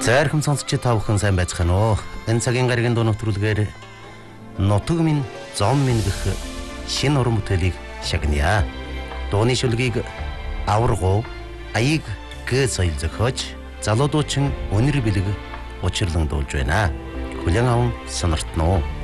Зайрхан сонсогч та бүхэн сайн байцгаана уу? Энэ цагийн гарагийн дуу нэвтрүүлгээр Нутаг минь зом минь гэх шинэ уран бүтээлийг шагная. Дууны шүлгийг аваргуу аяг гэ соёл зохиож залуудуучин өнөр бэлэг учирлан дуулж байна. Хүлэн аван сониртно уу?